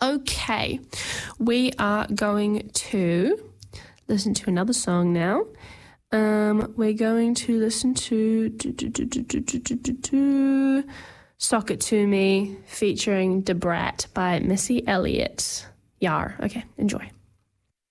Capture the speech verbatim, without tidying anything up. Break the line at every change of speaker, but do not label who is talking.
Okay, we are going to listen to another song now. Um, we're going to listen to do, do, do, do, do, do, do, do, do, Sock It To Me featuring Da Brat by Missy Elliott. Yar. Okay, enjoy.